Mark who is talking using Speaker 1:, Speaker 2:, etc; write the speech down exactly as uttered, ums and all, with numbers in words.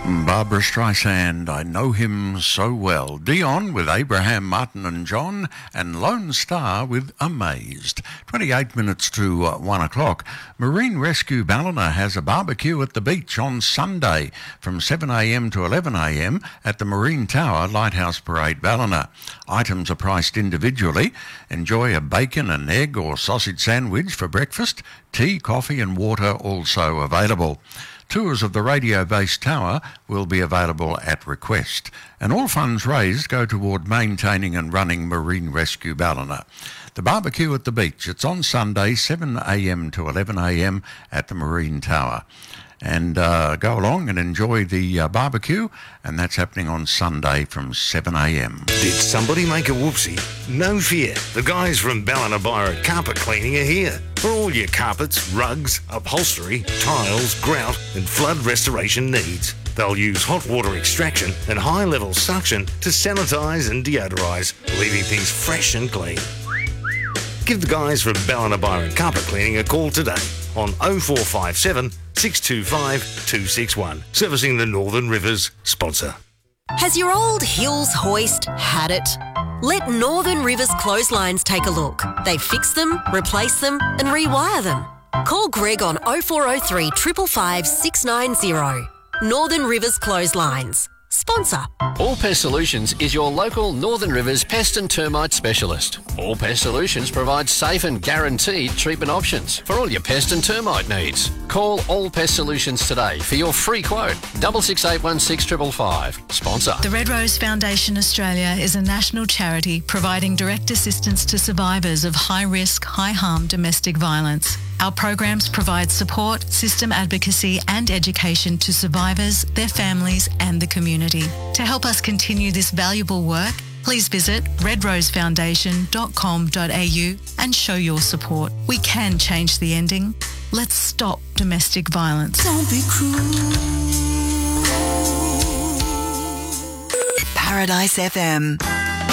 Speaker 1: Barbra Streisand, I Know Him So Well. Dion with Abraham, Martin and John, and Lone Star with Amazed. twenty-eight minutes to uh, one o'clock. Marine Rescue Ballina has a barbecue at the beach on Sunday from seven a m to eleven a m at the Marine Tower, Lighthouse Parade, Ballina. Items are priced individually. Enjoy a bacon and egg or sausage sandwich for breakfast. Tea, coffee and water also available. Tours of the radio-based tower will be available at request, and all funds raised go toward maintaining and running Marine Rescue Ballina. The barbecue at the beach, it's on Sunday, seven a m to eleven a m at the Marine Tower. And uh, go along and enjoy the uh, barbecue, and that's happening on Sunday from seven a m.
Speaker 2: Did somebody make a whoopsie? No fear, the guys from Ballina Byron Carpet Cleaning are here. For all your carpets, rugs, upholstery, tiles, grout and flood restoration needs. They'll use hot water extraction and high-level suction to sanitise and deodorise, leaving things fresh and clean. Give the guys from Ballina Byron Carpet Cleaning a call today on oh four five seven, six two five, two six one, servicing the Northern Rivers sponsor.
Speaker 3: Has your old Hills hoist had it? Let Northern Rivers Clotheslines take a look. They fix them, replace them and rewire them. Call Greg on oh four oh three, five five five, six nine oh. Northern Rivers Clotheslines. Sponsor.
Speaker 4: All Pest Solutions is your local Northern Rivers pest and termite specialist. All Pest Solutions provides safe and guaranteed treatment options for all your pest and termite needs. Call All Pest Solutions today for your free quote. Double six eight one six triple five. Sponsor.
Speaker 5: The Red Rose Foundation Australia is a national charity providing direct assistance to survivors of high-risk, high-harm domestic violence. Our programs provide support, system advocacy and education to survivors, their families and the community. To help us continue this valuable work, please visit red rose foundation dot com dot a u and show your support. We can change the ending. Let's stop domestic violence.
Speaker 6: Don't be cruel.
Speaker 7: Paradise F M.